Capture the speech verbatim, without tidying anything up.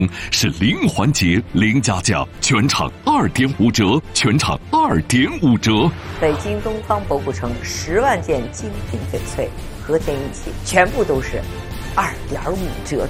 是零环节零加价，全场二点五折，全场二点五折。 北京东方博古城十万件精品翡翠和田一起，全部都是二点五折。